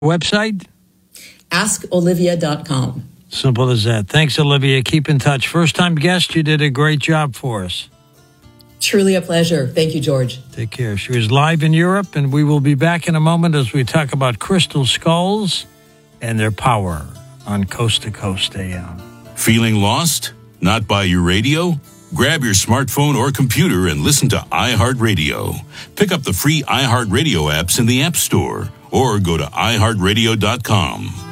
Website? AskOlivia.com. Simple as that. Thanks, Olivia. Keep in touch. First-time guest, you did a great job for us. Truly a pleasure. Thank you, George. Take care. She was live in Europe, and we will be back in a moment as we talk about crystal skulls and their power on Coast to Coast AM. Feeling lost? Not by your radio? Grab your smartphone or computer and listen to iHeartRadio. Pick up the free iHeartRadio apps in the App Store or go to iHeartRadio.com.